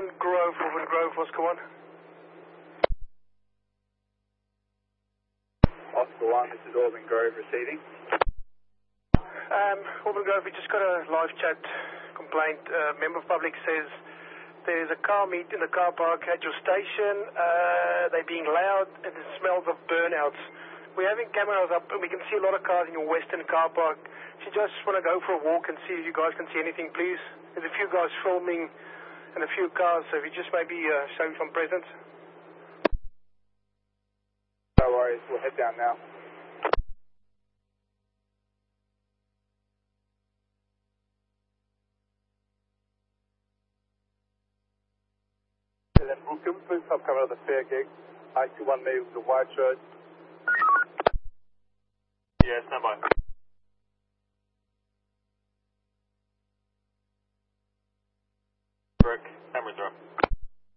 Auburn Grove, Oscar 1. Oscar 1, this is Auburn Grove receiving. Auburn Grove, we just got a live chat complaint. Member of public says there's a car meet in the car park at your station. They're being loud and it smells of burnouts. We're having cameras up and we can see a lot of cars in your western car park. If you just want to go for a walk and see if you guys can see anything, please. There's a few guys filming and a few cars, so if you just maybe show some presence. No worries, we'll head down now. And then Brooke, can we please have cover of the fair gig? I-21 me with the white shirt. Yeah, stand by.